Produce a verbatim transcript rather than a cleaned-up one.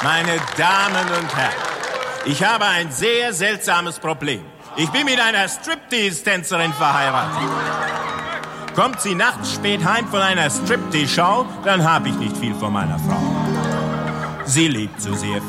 Meine Damen und Herren, ich habe ein sehr seltsames Problem. Ich bin mit einer Striptease-Tänzerin verheiratet. Kommt sie nachts spät heim von einer Striptease-Show, dann habe ich nicht viel von meiner Frau. Sie liebt so sehr